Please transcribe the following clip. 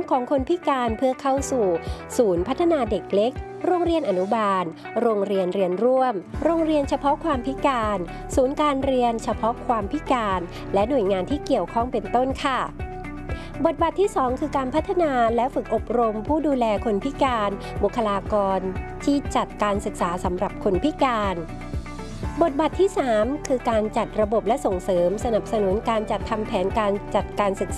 ของคนพิการเพื่อเข้าสู่ศูนย์พัฒนาเด็กเล็กโรงเรียนอนุบาลโรงเรียนเรียนร่วมโรงเรียนเฉพาะความพิการศูนย์การเรียนเฉพาะความพิการและหน่วยงานที่เกี่ยวข้องเป็นต้นค่ะบทบาทที่ 2 คือการพัฒนาและฝึกอบรมผู้ดูแลคนพิการบุคลากรที่จัดการศึกษาสำหรับคนพิการบทบาทที่ 3 คือการจัดระบบและส่งเสริมสนับสนุนการจัดทำแผนการจัดการศึกษา